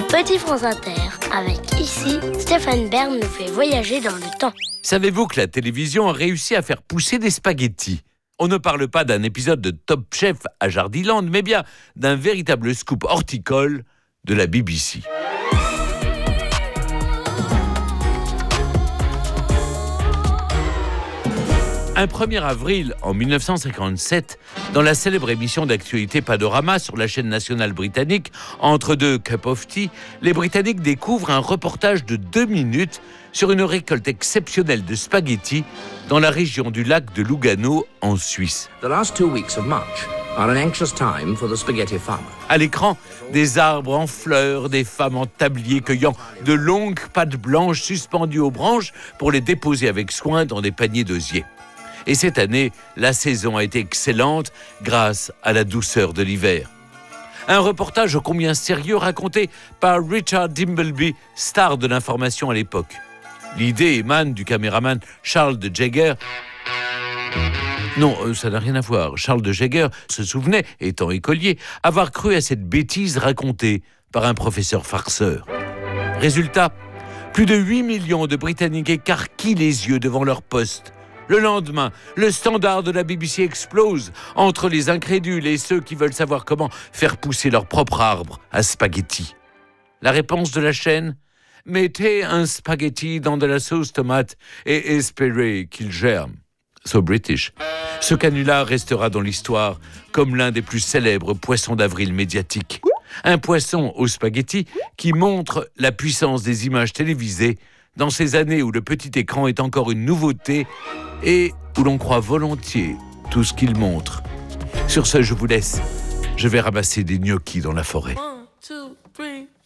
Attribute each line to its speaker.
Speaker 1: Petit France Inter, avec ici, Stéphane Bern nous fait voyager dans le temps.
Speaker 2: Savez-vous que la télévision a réussi à faire pousser des spaghettis ? On ne parle pas d'un épisode de Top Chef à Jardiland, mais bien d'un véritable scoop horticole de la BBC. Un 1er avril en 1957, dans la célèbre émission d'actualité Panorama sur la chaîne nationale britannique, entre deux cups of tea, les Britanniques découvrent un reportage de 2 minutes sur une récolte exceptionnelle de spaghettis dans la région du lac de Lugano en Suisse.
Speaker 3: The last 2 weeks of March are an anxious time for the spaghetti farmer.
Speaker 2: À l'écran, des arbres en fleurs, des femmes en tablier cueillant de longues pattes blanches suspendues aux branches pour les déposer avec soin dans des paniers d'osier. Et cette année, la saison a été excellente grâce à la douceur de l'hiver. Un reportage ô combien sérieux raconté par Richard Dimbleby, star de l'information à l'époque. L'idée émane du caméraman Charles de Jager. Non, ça n'a rien à voir. Charles de Jager se souvenait, étant écolier, avoir cru à cette bêtise racontée par un professeur farceur. Résultat, plus de 8 millions de Britanniques écarquillent les yeux devant leur poste. Le lendemain, le standard de la BBC explose entre les incrédules et ceux qui veulent savoir comment faire pousser leur propre arbre à spaghetti. La réponse de la chaîne ? Mettez un spaghetti dans de la sauce tomate et espérez qu'il germe. So British. Ce canular restera dans l'histoire comme l'un des plus célèbres poissons d'avril médiatiques. Un poisson au spaghetti qui montre la puissance des images télévisées dans ces années où le petit écran est encore une nouveauté et où l'on croit volontiers tout ce qu'il montre. Sur ce, je vous laisse. Je vais ramasser des gnocchis dans la forêt.